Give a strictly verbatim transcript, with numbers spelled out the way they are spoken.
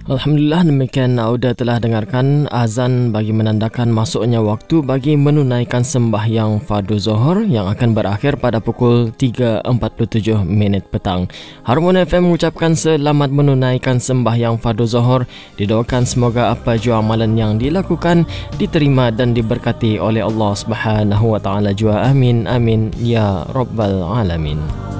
Alhamdulillah, demikian Auda telah dengarkan azan bagi menandakan masuknya waktu bagi menunaikan sembahyang fardu Zuhur yang akan berakhir pada pukul tiga empat puluh tujuh minit petang. Harmoni F M mengucapkan selamat menunaikan sembahyang fardu Zuhur. Didoakan semoga apa jua amalan yang dilakukan diterima dan diberkati oleh Allah Subhanahu wa taala jua. Amin amin ya rabbal alamin.